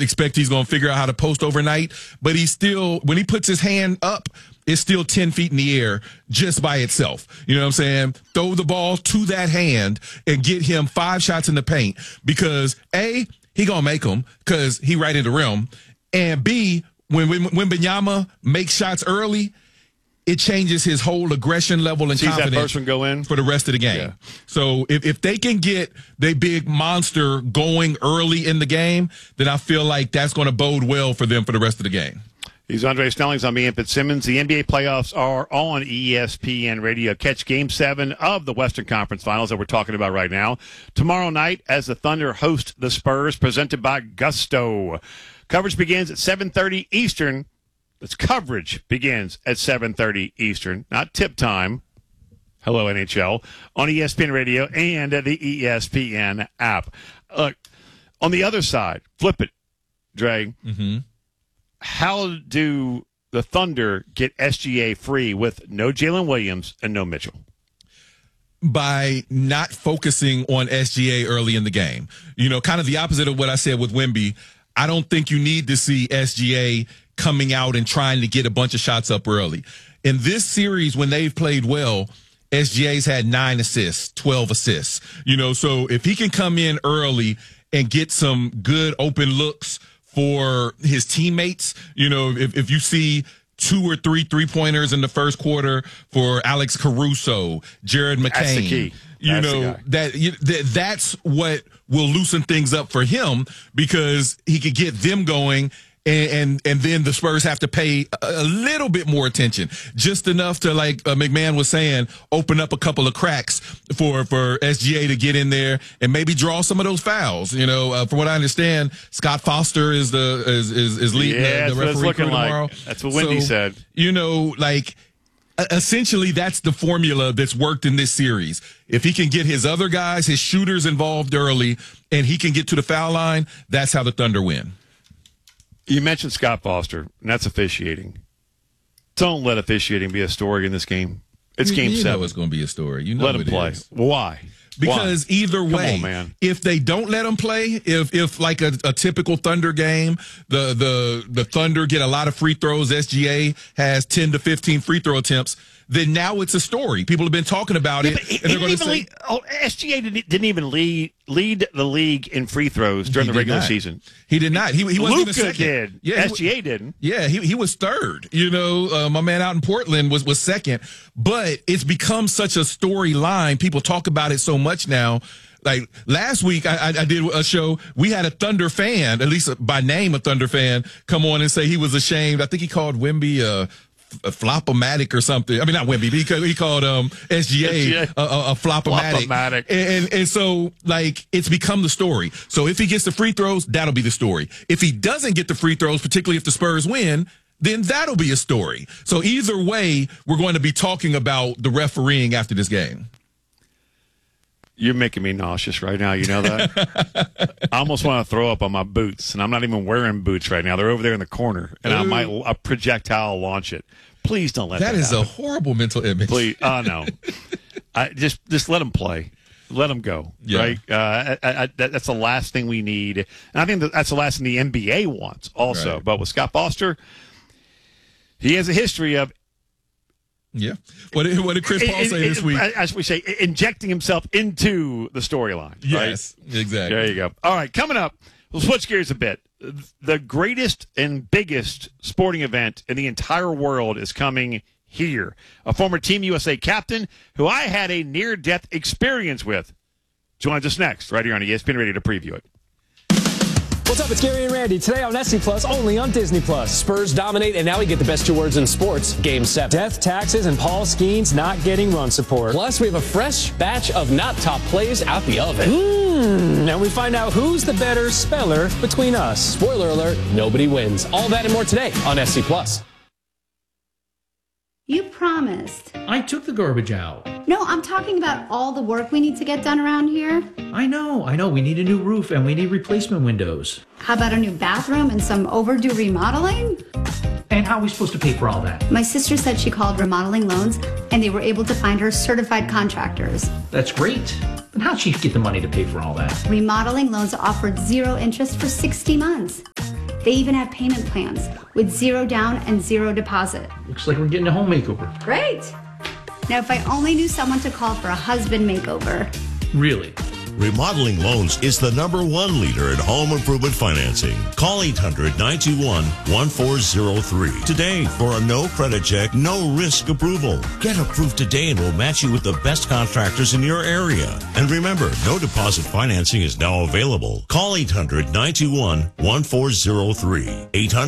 expect he's going to figure out how to post overnight, but he's still, when he puts his hand up, it's still 10 feet in the air just by itself. You know what I'm saying? Throw the ball to that hand and get him 5 shots in the paint because A, he going to make them because he right in the rim. And B, when Wembanyama makes shots early, it changes his whole aggression level and confidence that first one go in for the rest of the game. Yeah. So if they can get the big monster going early in the game, then I feel like that's going to bode well for them for the rest of the game. He's Andre Snellings. I'm Ian Fitzsimmons. The NBA playoffs are on ESPN Radio. Catch Game 7 of the Western Conference Finals that we're talking about right now. Tomorrow night as the Thunder host the Spurs, presented by Gusto. Coverage begins at 7:30 Eastern. This coverage begins at 7:30 Eastern, not tip time. Hello, NHL, on ESPN Radio and the ESPN app. Look, on the other side, flip it, Dre. Mm-hmm. How do the Thunder get SGA free with no Jalen Williams and no Mitchell? By not focusing on SGA early in the game. You know, kind of the opposite of what I said with Wemby. I don't think you need to see SGA coming out and trying to get a bunch of shots up early. In this series, when they've played well, SGA's had 9 assists, 12 assists. You know, so if he can come in early and get some good open looks for his teammates, you know, if you see 2 or 3 3-pointers in the first quarter for Alex Caruso, Jared McCain. That's the key. You know, that's what will loosen things up for him because he could get them going. And then the Spurs have to pay a little bit more attention, just enough to, like McMahon was saying, open up a couple of cracks for SGA to get in there and maybe draw some of those fouls. You know, from what I understand, Scott Foster is leading the referee crew tomorrow. That's what Wendy said. You know, like essentially that's the formula that's worked in this series. If he can get his other guys, his shooters involved early, and he can get to the foul line, that's how the Thunder win. You mentioned Scott Foster, and that's officiating. Don't let officiating be a story in this game. It's Game 7. You know it's going to be a story. You know let him play. Is. Why? Because either way, come on, man. If they don't let him play, if like a typical Thunder game, the Thunder get a lot of free throws, SGA has 10 to 15 free throw attempts, then now it's a story. People have been talking about it. And they're going to say, SGA didn't even lead the league in free throws during the regular season. He did not. He wasn't even second. Did. Yeah, SGA didn't. Yeah, he was third. You know, my man out in Portland was second. But it's become such a storyline. People talk about it so much now. Like last week, I did a show. We had a Thunder fan, at least by name a Thunder fan, come on and say he was ashamed. I think he called Wemby a flop-o-matic or something. I mean, not Wemby, but he called SGA a flop-o-matic. And so, like, it's become the story. So if he gets the free throws, that'll be the story. If he doesn't get the free throws, particularly if the Spurs win, then that'll be a story. So either way, we're going to be talking about the refereeing after this game. You're making me nauseous right now. You know that? I almost want to throw up on my boots, and I'm not even wearing boots right now. They're over there in the corner, and I might projectile launch it. Please don't let that happen. That is a horrible mental image. Please, no. Just let them play. Let them go. Yeah. Right? That's the last thing we need. And I think that's the last thing the NBA wants also. Right. But with Scott Foster, he has a history of What did Chris Paul say this week? As we say, injecting himself into the storyline. Yes, right? Exactly. There you go. All right, coming up, we'll switch gears a bit. The greatest and biggest sporting event in the entire world is coming here. A former Team USA captain who I had a near-death experience with joins us next, right here on ESPN Radio to preview it. What's up? It's Gary and Randy. Today on SC Plus, only on Disney Plus. Spurs dominate, and now we get the best 2 words in sports. Game 7. Death, taxes, and Paul Skeens not getting run support. Plus, we have a fresh batch of not top plays out the oven. And we find out who's the better speller between us. Spoiler alert, nobody wins. All that and more today on SC Plus. You promised. I took the garbage out. No, I'm talking about all the work we need to get done around here. I know. We need a new roof and we need replacement windows. How about a new bathroom and some overdue remodeling? And how are we supposed to pay for all that? My sister said she called Remodeling Loans and they were able to find her certified contractors. That's great. But how'd she get the money to pay for all that? Remodeling Loans offered 0 interest for 60 months. They even have payment plans with 0 down and 0 deposit. Looks like we're getting a home makeover. Great! Now, if I only knew someone to call for a husband makeover. Really? Remodeling Loans is the #1 leader in home improvement financing. Call 800-921-1403 today for a no credit check, no risk approval. Get approved today and we'll match you with the best contractors in your area. And remember, no deposit financing is now available. Call 800-921-1403.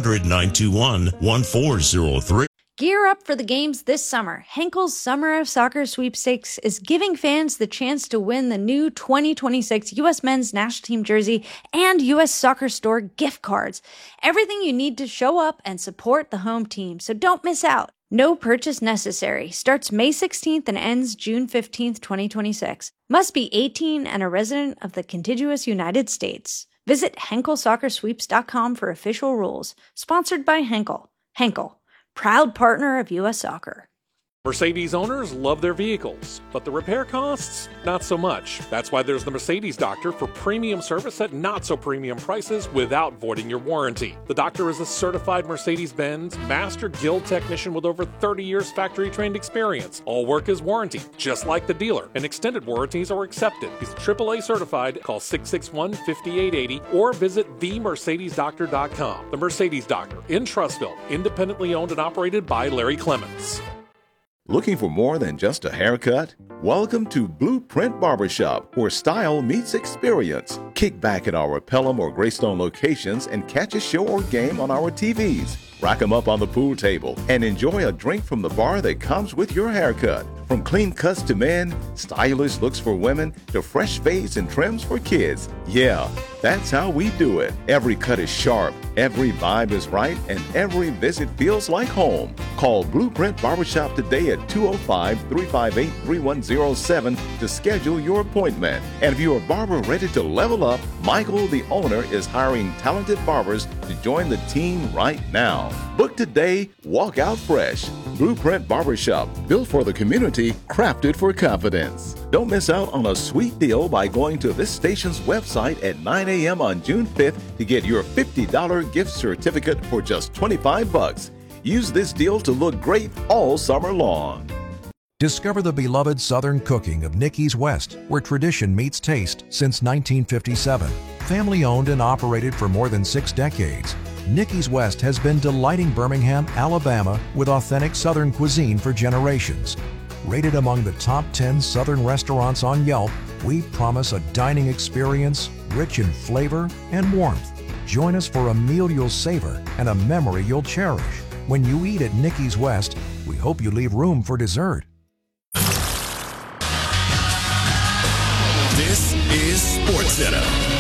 800-921-1403. Gear up for the games this summer. Henkel's Summer of Soccer Sweepstakes is giving fans the chance to win the new 2026 U.S. Men's National Team jersey and U.S. Soccer Store gift cards. Everything you need to show up and support the home team, so don't miss out. No purchase necessary. Starts May 16th and ends June 15th, 2026. Must be 18 and a resident of the contiguous United States. Visit HenkelSoccerSweeps.com for official rules. Sponsored by Henkel. Henkel, proud partner of U.S. Soccer. Mercedes owners love their vehicles, but the repair costs, not so much. That's why there's the Mercedes Doctor for premium service at not so premium prices without voiding your warranty. The Doctor is a certified Mercedes-Benz Master Guild technician with over 30 years factory-trained experience. All work is warranted, just like the dealer, and extended warranties are accepted. He's AAA certified. Call 661-5880 or visit themercedesdoctor.com. The Mercedes Doctor in Trussville, independently owned and operated by Larry Clements. Looking for more than just a haircut? Welcome to Blueprint Barbershop, where style meets experience. Kick back at our Pelham or Greystone locations and catch a show or game on our TVs. Rack them up on the pool table and enjoy a drink from the bar that comes with your haircut. From clean cuts to men, stylish looks for women, to fresh fades and trims for kids. Yeah, that's how we do it. Every cut is sharp, every vibe is right, and every visit feels like home. Call Blueprint Barbershop today at 205-358-3107 to schedule your appointment. And if you're a barber ready to level up, Michael, the owner, is hiring talented barbers to join the team right now. Book today, walk out fresh. Blueprint Barbershop, built for the community, crafted for confidence. Don't miss out on a sweet deal by going to this station's website at 9 a.m. on June 5th to get your $50 gift certificate for just $25. Use this deal to look great all summer long. Discover the beloved Southern cooking of Nicky's West, where tradition meets taste since 1957. Family owned and operated for more than 6 decades, Nicky's West has been delighting Birmingham, Alabama with authentic Southern cuisine for generations. Rated among the top 10 Southern restaurants on Yelp, we promise a dining experience rich in flavor and warmth. Join us for a meal you'll savor and a memory you'll cherish. When you eat at Nicky's West, we hope you leave room for dessert. This is SportsCenter.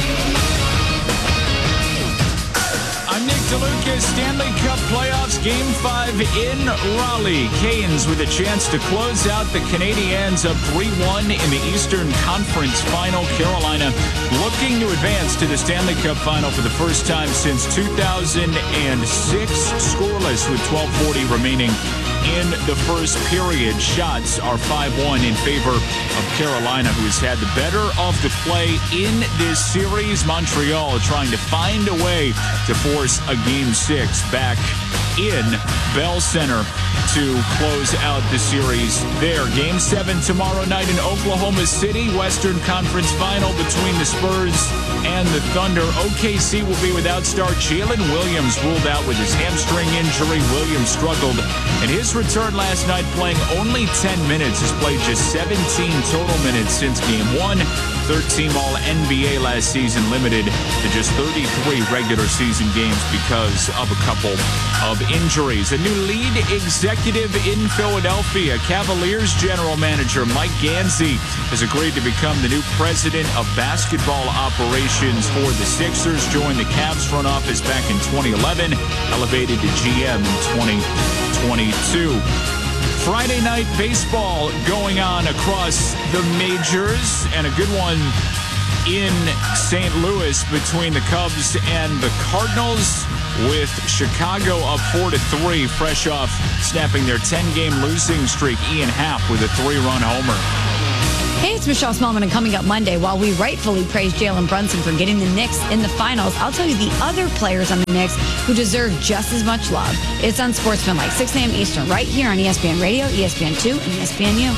I'm Nick DeLucas. Stanley Cup Playoffs Game 5 in Raleigh. Canes with a chance to close out the Canadiens up 3-1 in the Eastern Conference Final. Carolina looking to advance to the Stanley Cup Final for the first time since 2006. Scoreless with 12:40 remaining in the first period. Shots are 5-1 in favor of Carolina, who has had the better of the play in this series. Montreal trying to find a way to force a Game 6 back in Bell Center to close out the series there. Game 7 tomorrow night in Oklahoma City. Western Conference Final between the Spurs and the Thunder. OKC will be without star Jalen Williams, ruled out with his hamstring injury. Williams struggled in his return last night, playing only 10 minutes. Has played just 17 total minutes since Game 1. Third-team All-NBA last season, limited to just 33 regular season games because of a couple of injuries. A new lead executive in Philadelphia. Cavaliers general manager Mike Gansey has agreed to become the new president of basketball operations for the Sixers. Joined the Cavs front office back in 2011, elevated to GM in 2022. Friday night baseball going on across the majors, and a good one in St. Louis between the Cubs and the Cardinals, with Chicago up 4-3, fresh off snapping their 10-game losing streak. Ian Happ with a 3-run homer. Hey, it's Michelle Smallman, and coming up Monday, while we rightfully praise Jalen Brunson for getting the Knicks in the finals, I'll tell you the other players on the Knicks who deserve just as much love. It's Unsportsmanlike, 6 a.m. Eastern, right here on ESPN Radio, ESPN2, and ESPNU.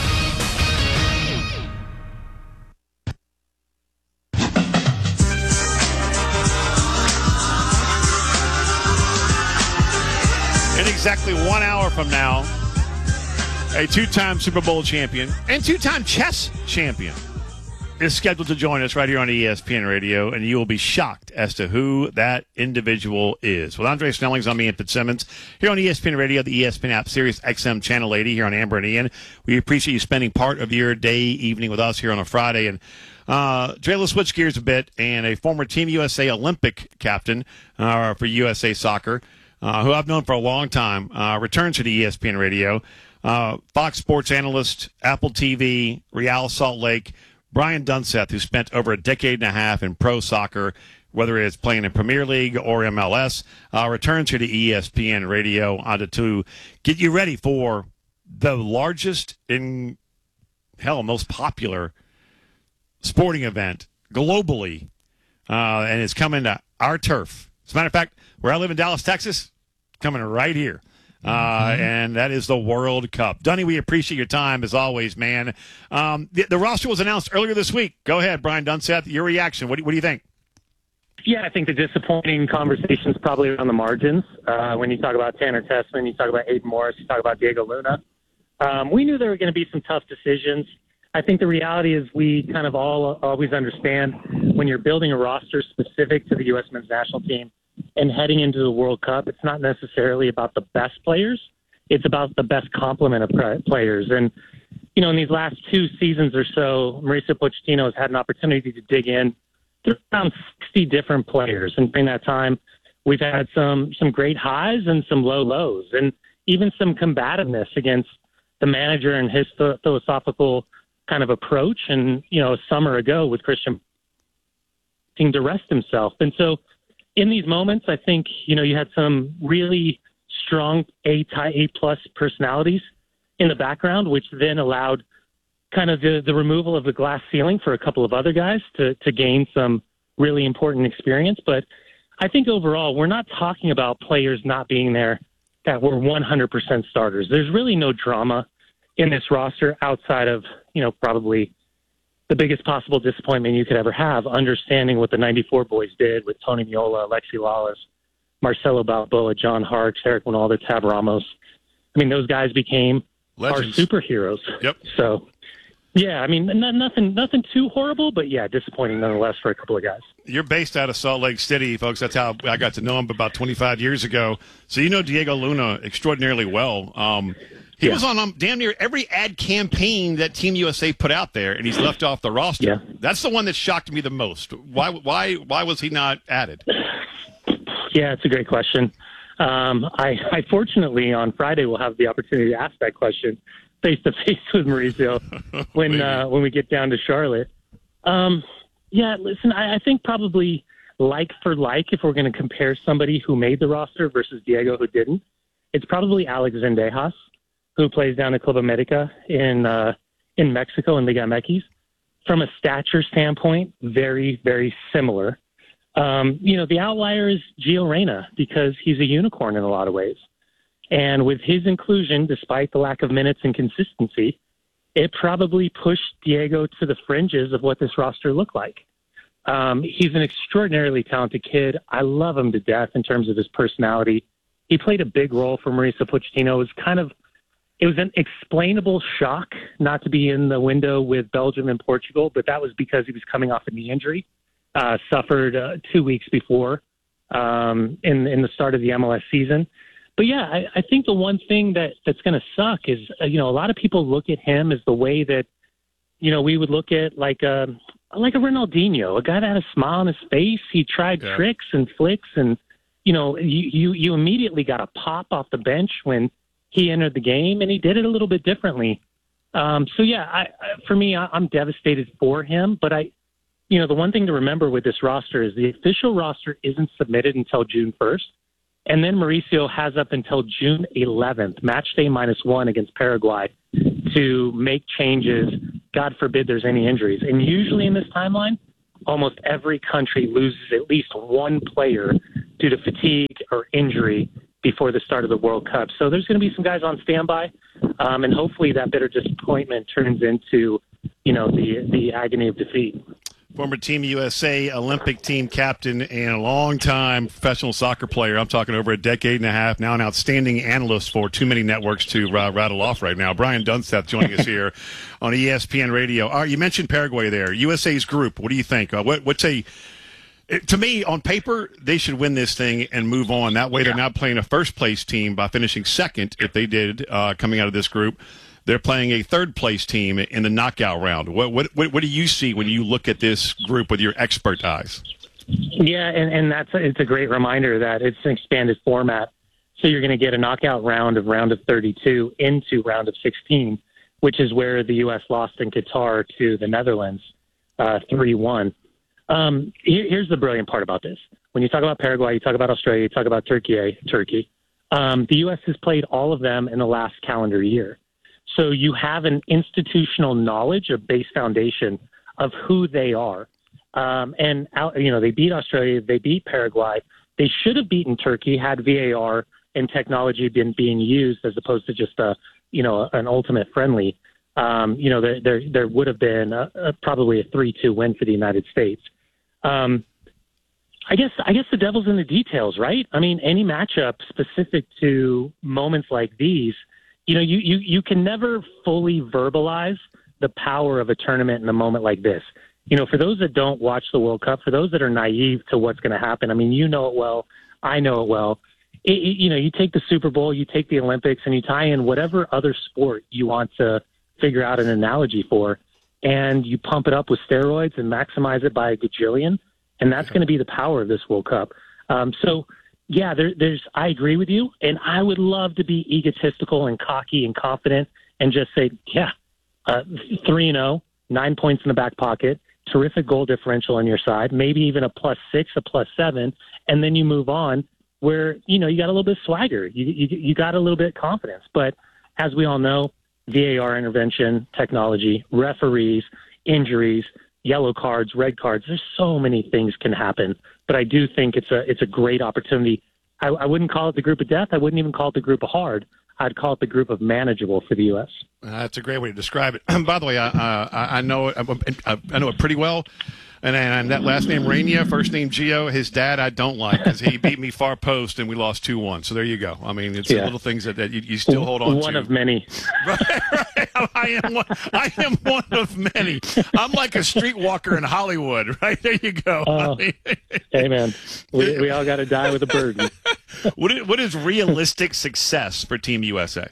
In exactly 1 hour from now, a two-time Super Bowl champion and two-time chess champion is scheduled to join us right here on ESPN Radio, and you will be shocked as to who that individual is. With Andre Snellings, I'm Ian Fitzsimmons here on ESPN Radio, the ESPN app, Sirius XM Channel 80 here on Amber and Ian. We appreciate you spending part of your day, evening with us here on a Friday. And Dre, let's switch gears a bit. And a former Team USA Olympic captain for USA Soccer, who I've known for a long time, returns to the ESPN Radio. Fox Sports analyst, Apple TV, Real Salt Lake, Brian Dunseth, who spent over a decade and a half in pro soccer, whether it's playing in Premier League or MLS, returns to the ESPN Radio to get you ready for the largest most popular sporting event globally, and it's coming to our turf. As a matter of fact, where I live in Dallas, Texas, coming right here. And that is the World Cup. Dunny, we appreciate your time as always, man. The roster was announced earlier this week. Go ahead, Brian Dunseth. Your reaction. What do you think? Yeah, I think the disappointing conversation's probably around the margins. When you talk about Tanner Tessman, you talk about Aiden Morris, you talk about Diego Luna. We knew there were going to be some tough decisions. I think the reality is we kind of always understand when you're building a roster specific to the U.S. men's national team and heading into the World Cup, it's not necessarily about the best players. It's about the best complement of players. And, you know, in these last 2 seasons or so, Mauricio Pochettino has had an opportunity to dig in through around 60 different players. And during that time, we've had some great highs and some low lows, and even some combativeness against the manager and his philosophical kind of approach. And, you know, a summer ago with Christian to rest himself. And so in these moments, I think, you know, you had some really strong A-plus personalities in the background, which then allowed kind of the removal of the glass ceiling for a couple of other guys to gain some really important experience. But I think overall, we're not talking about players not being there that were 100% starters. There's really no drama in this roster outside of, you know, probably the biggest possible disappointment you could ever have, understanding what the 94 boys did with Tony Meola, Alexi Lawless, Marcelo Balboa, John Harkes, Eric Winalda, Tab Ramos. I mean, those guys became legends, our superheroes. Yep. So, yeah, I mean, nothing too horrible, but yeah, disappointing nonetheless for a couple of guys. You're based out of Salt Lake City, folks. That's how I got to know him about 25 years ago. So you know Diego Luna extraordinarily well. He was on damn near every ad campaign that Team USA put out there, and he's left off the roster. Yeah. That's the one that shocked me the most. Why was he not added? Yeah, it's a great question. I fortunately on Friday will have the opportunity to ask that question face to face with Mauricio when we get down to Charlotte. Yeah, listen, I think probably like for like, if we're going to compare somebody who made the roster versus Diego who didn't, it's probably Alex Zendejas, who plays down at Club America in Mexico in Liga MX. From a stature standpoint, very, very similar. You know, the outlier is Gio Reyna because he's a unicorn in a lot of ways. And with his inclusion, despite the lack of minutes and consistency, it probably pushed Diego to the fringes of what this roster looked like. He's an extraordinarily talented kid. I love him to death in terms of his personality. He played a big role for Mauricio Pochettino. It was an explainable shock not to be in the window with Belgium and Portugal, but that was because he was coming off a knee injury, suffered 2 weeks before in the start of the MLS season. But yeah, I think the one thing that's going to suck is, you know, a lot of people look at him as the way that, you know, we would look at like a Ronaldinho, a guy that had a smile on his face. He tried tricks and flicks, and, you know, you immediately got a pop off the bench when he entered the game, and he did it a little bit differently. So yeah, for me, I'm devastated for him, but you know, the one thing to remember with this roster is the official roster isn't submitted until June 1st. And then Mauricio has up until June 11th, match day -1 against Paraguay, to make changes. God forbid there's any injuries. And usually in this timeline, almost every country loses at least one player due to fatigue or injury before the start of the World Cup. So there's going to be some guys on standby, and hopefully that bitter disappointment turns into, the agony of defeat. Former Team USA Olympic team captain and a long-time professional soccer player. I'm talking over a decade and a half now, an outstanding analyst for too many networks to rattle off right now. Brian Dunsteth joining us here on ESPN Radio. All right, you mentioned Paraguay there. USA's group, what do you think? To me, on paper, they should win this thing and move on. That way they're not playing a first-place team by finishing second, if they did, coming out of this group. They're playing a third-place team in the knockout round. What do you see when you look at this group with your expert eyes? Yeah, and it's a great reminder that it's an expanded format. So you're going to get a knockout round of 32 into round of 16, which is where the U.S. lost in Qatar to the Netherlands 3-1. Here's the brilliant part about this. When you talk about Paraguay, you talk about Australia, you talk about Turkey. The U.S. has played all of them in the last calendar year. So you have an institutional knowledge, a base foundation of who they are. They beat Australia, they beat Paraguay. They should have beaten Turkey had VAR and technology been being used as opposed to just an ultimate friendly. There would have been probably a 3-2 win for the United States. I guess the devil's in the details, right? I mean, any matchup specific to moments like these, you can never fully verbalize the power of a tournament in a moment like this. For those that don't watch the World Cup, for those that are naive to what's going to happen, I mean, you know it well, I know it well. You take the Super Bowl, you take the Olympics, and you tie in whatever other sport you want to figure out an analogy for, and you pump it up with steroids and maximize it by a gajillion, and that's going to be the power of this World Cup. I agree with you, and I would love to be egotistical and cocky and confident and just say, 3-0, 9 points in the back pocket, terrific goal differential on your side, maybe even a +6, a +7, and then you move on where, you got a little bit of swagger. You got a little bit of confidence. But as we all know, VAR intervention, technology, referees, injuries, yellow cards, red cards, there's so many things can happen. But I do think it's a great opportunity. I wouldn't call it the group of death. I wouldn't even call it the group of hard. I'd call it the group of manageable for the U.S. That's a great way to describe it. By the way, I know it pretty well. And that last name, Rania, first name, Gio, his dad I don't like because he beat me far post and we lost 2-1. So there you go. I mean, it's the little things that you still hold on to. One of many. Right. I am one of many. I'm like a streetwalker in Hollywood. Right? There you go. Hey, man. We all got to die with a burden. What is realistic success for Team USA?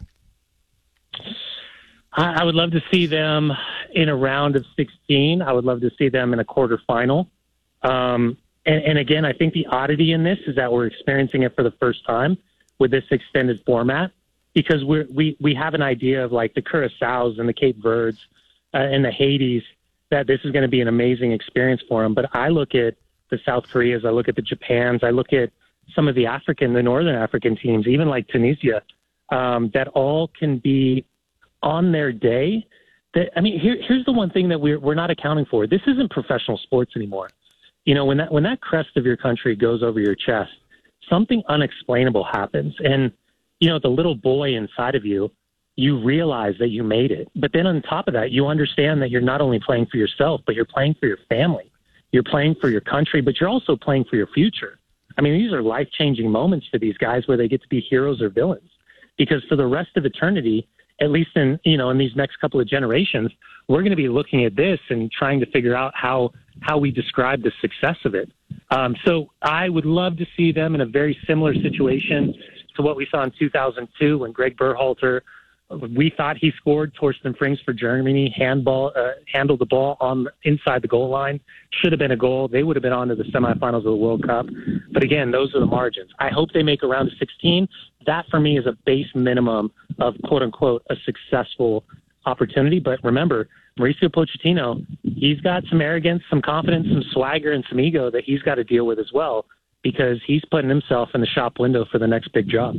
I would love to see them in a round of 16. I would love to see them in a quarterfinal. And again, I think the oddity in this is that we're experiencing it for the first time with this extended format because we have an idea of like the Curaçaos and the Cape Verdes and the Haitis that this is going to be an amazing experience for them. But I look at the South Koreas, I look at the Japans, I look at some of the Northern African teams, even like Tunisia, that all can be on their day. Here's the one thing that we're not accounting for. This isn't professional sports anymore. When that crest of your country goes over your chest, something unexplainable happens. And, the little boy inside of you, you realize that you made it. But then on top of that, you understand that you're not only playing for yourself, but you're playing for your family. You're playing for your country, but you're also playing for your future. I mean, these are life-changing moments for these guys where they get to be heroes or villains. Because for the rest of eternity, at least in these next couple of generations, we're going to be looking at this and trying to figure out how we describe the success of it. So I would love to see them in a very similar situation to what we saw in 2002 when Greg Berhalter, we thought he scored. Torsten Frings for Germany handled the ball inside the goal line. Should have been a goal. They would have been on to the semifinals of the World Cup. But again, those are the margins. I hope they make a round of 16. That for me is a base minimum of quote unquote a successful opportunity. But remember, Mauricio Pochettino, he's got some arrogance, some confidence, some swagger, and some ego that he's got to deal with as well because he's putting himself in the shop window for the next big job.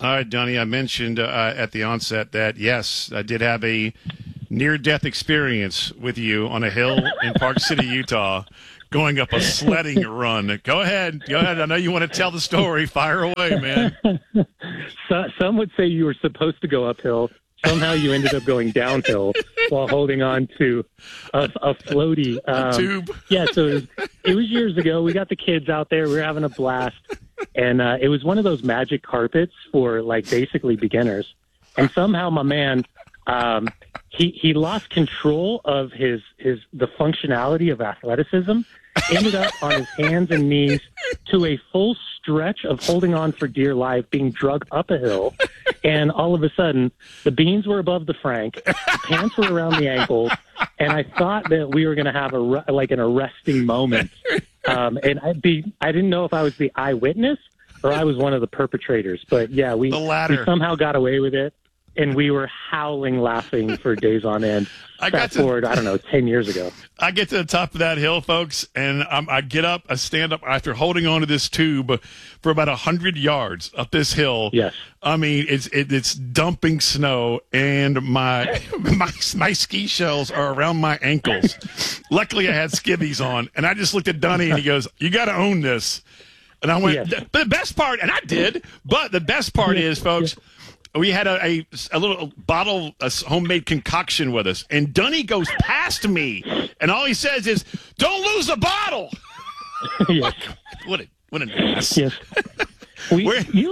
All right, Donnie, I mentioned at the onset that, yes, I did have a near-death experience with you on a hill in Park City, Utah, going up a sledding run. Go ahead. I know you want to tell the story. Fire away, man. Some would say you were supposed to go uphill. Somehow you ended up going downhill while holding on to a floaty. Tube. Yeah, so it was years ago. We got the kids out there. We were having a blast. And it was one of those magic carpets for, like, basically beginners. And somehow my man, he lost control of the functionality of athleticism, ended up on his hands and knees to a full stretch of holding on for dear life, being dragged up a hill. And all of a sudden, the beans were above the frank, the pants were around the ankles, and I thought that we were going to have an arresting moment. And I didn't know if I was the eyewitness or I was one of the perpetrators. But yeah, we somehow got away with it, and we were howling laughing for days on end. Fast forward, 10 years ago. I get to the top of that hill, folks, and I get up, I stand up after holding on to this tube for about 100 yards up this hill. Yes. I mean, it's dumping snow, and my ski shells are around my ankles. Luckily, I had skivvies on, and I just looked at Dunny, and he goes, "You got to own this." And I went, Yes. But the best part, and I did, but the best part is, folks, we had a little bottle of homemade concoction with us, and Dunny goes past me, and all he says is, "Don't lose the bottle." Yes. What an ass. Yes. We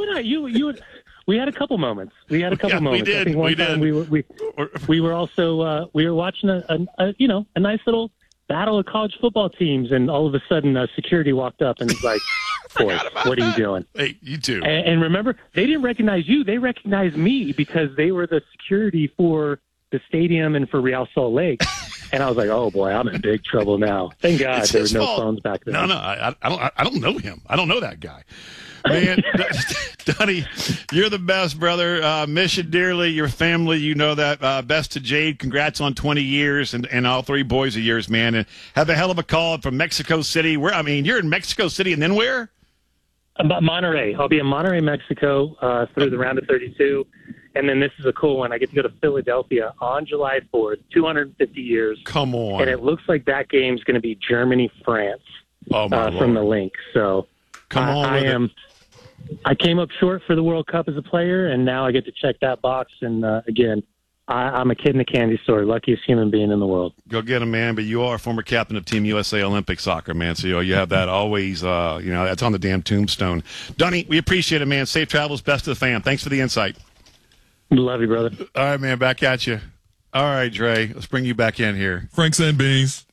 had a couple moments. We had a couple moments. We did. I think one time we were also we were watching a nice little battle of college football teams, and all of a sudden security walked up and was like, "Boy, what are you doing?" Hey, you too. And remember, they didn't recognize you. They recognized me because they were the security for the stadium and for Real Salt Lake. And I was like, "Oh boy, I'm in big trouble now." Thank God there were no phones back then. No, I don't know him. I don't know that guy. Man, Dunny, you're the best, brother. Miss you dearly. Your family, you know that. Best to Jade. Congrats on 20 years and all three boys of yours, man. And have a hell of a call from Mexico City. You're in Mexico City, and then where? Monterrey. I'll be in Monterrey, Mexico, through the round of 32. And then this is a cool one. I get to go to Philadelphia on July 4th, 250 years. Come on. And it looks like that game's going to be Germany-France from the link. So come on, I came up short for the World Cup as a player, and now I get to check that box. And, again, I'm a kid in a candy store, luckiest human being in the world. Go get him, man. But you are a former captain of Team USA Olympic soccer, man. So you have that always, that's on the damn tombstone. Dunny, we appreciate it, man. Safe travels, best of the fam. Thanks for the insight. Love you, brother. All right, man. Back at you. All right, Dre. Let's bring you back in here. Franks and beans.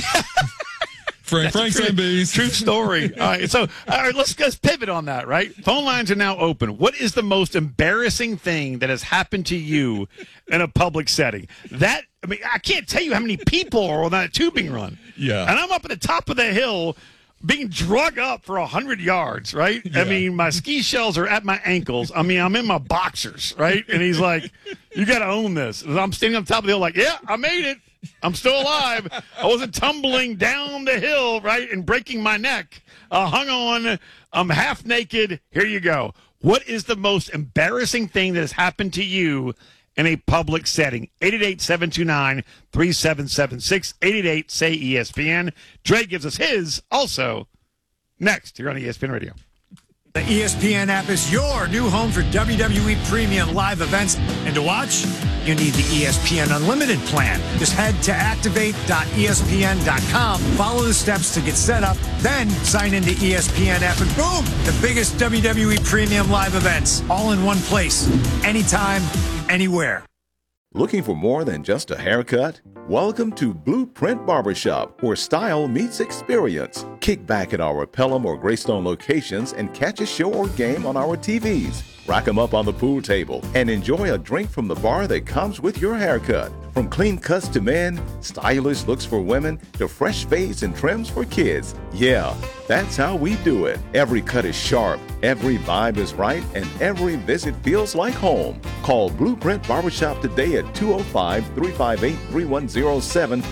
Franks and beans. True story. All right, let's pivot on that, right? Phone lines are now open. What is the most embarrassing thing that has happened to you in a public setting? I can't tell you how many people are on that tubing run. Yeah. And I'm up at the top of the hill being drug up for 100 yards, right? Yeah. I mean, my ski shells are at my ankles. I mean, I'm in my boxers, right? And he's like, "You got to own this." And I'm standing on top of the hill like, "Yeah, I made it. I'm still alive. I wasn't tumbling down the hill, right, and breaking my neck. I hung on. I'm half naked. Here you go." What is the most embarrassing thing that has happened to you in a public setting? 888-729-3776. 888-SAY-ESPN. Dre gives us his also next here on ESPN Radio. The ESPN app is your new home for WWE Premium live events. And to watch, you need the ESPN Unlimited plan. Just head to activate.espn.com, follow the steps to get set up, then sign into ESPN app, and boom, the biggest WWE Premium live events, all in one place, anytime, anywhere. Looking for more than just a haircut? Welcome to Blueprint Barbershop, where style meets experience. Kick back at our Pelham or Greystone locations and catch a show or game on our TVs. Rack them up on the pool table and enjoy a drink from the bar that comes with your haircut. From clean cuts to men, stylish looks for women, to fresh fades and trims for kids. Yeah, that's how we do it. Every cut is sharp, every vibe is right, and every visit feels like home. Call Blueprint Barbershop today at 205-358-3107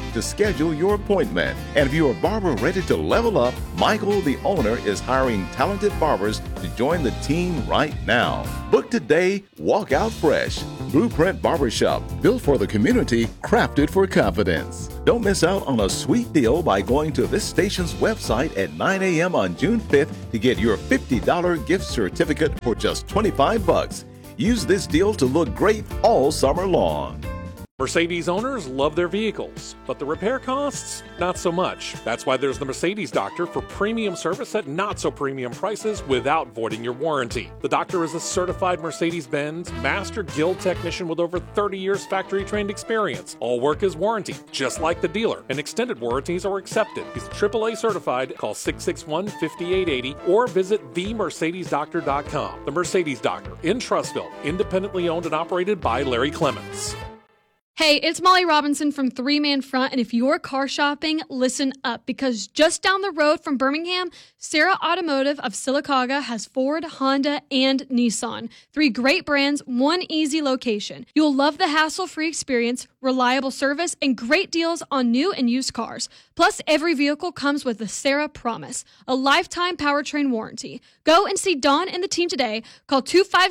to schedule your appointment. And if you're a barber ready to level up, Michael, the owner, is hiring talented barbers to join the team right now. Book today, walk out fresh. Blueprint Barbershop, built for the community, crafted for confidence. Don't miss out on a sweet deal by going to this station's website at 9 a.m. on June 5th to get your $50 gift certificate for just $25. Use this deal to look great all summer long. Mercedes owners love their vehicles, but the repair costs, not so much. That's why there's the Mercedes Doctor for premium service at not so premium prices without voiding your warranty. The doctor is a certified Mercedes-Benz Master Guild technician with over 30 years factory-trained experience. All work is warranted, just like the dealer, and extended warranties are accepted. He's AAA certified. Call 661-5880 or visit themercedesdoctor.com. The Mercedes Doctor in Trussville, independently owned and operated by Larry Clements. Hey, it's Molly Robinson from Three Man Front, and if you're car shopping, listen up, because just down the road from Birmingham, Sarah Automotive of Sylacauga has Ford, Honda, and Nissan. 3 great brands, 1 easy location. You'll love the hassle-free experience, reliable service, and great deals on new and used cars. Plus, every vehicle comes with the Sarah Promise, a lifetime powertrain warranty. Go and see Dawn and the team today. Call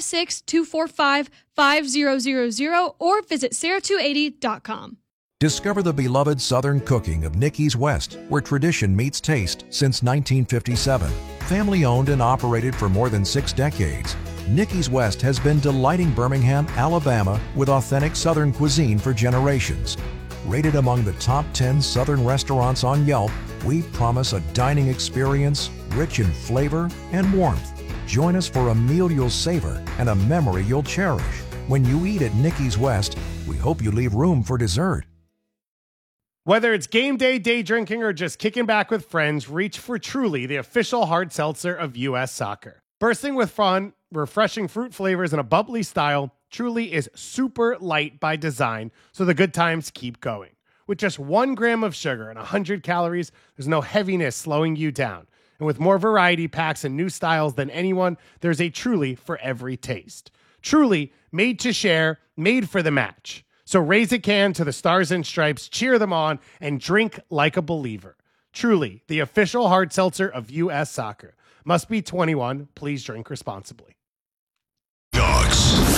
256-245-5000 or visit sarah280.com. Discover the beloved Southern cooking of Nikki's West, where tradition meets taste since 1957. Family owned and operated for more than 6 decades, Nikki's West has been delighting Birmingham, Alabama with authentic Southern cuisine for generations. Rated among the top 10 Southern restaurants on Yelp, we promise a dining experience rich in flavor and warmth. Join us for a meal you'll savor and a memory you'll cherish. When you eat at Nikki's West, we hope you leave room for dessert. Whether it's game day, day drinking, or just kicking back with friends, reach for Truly, the official hard seltzer of U.S. Soccer. Bursting with fun, refreshing fruit flavors, and a bubbly style, Truly is super light by design, so the good times keep going. With just 1 gram of sugar and 100 calories, there's no heaviness slowing you down. And with more variety packs and new styles than anyone, there's a Truly for every taste. Truly, made to share, made for the match. So raise a can to the Stars and Stripes, cheer them on, and drink like a believer. Truly, the official hard seltzer of U.S. Soccer. Must be 21. Please drink responsibly. Dogs.